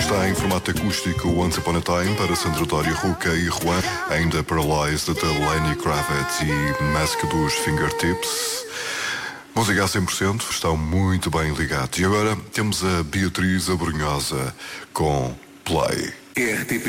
está em formato acústico Once Upon a Time para Sandra Dória, Ruca e Juan, ainda Paralyzed de Lenny Kravitz e Mask dos Fingertips. Música a 100%, estão muito bem ligados. E agora temos a Beatriz Abrunhosa com Play. RTP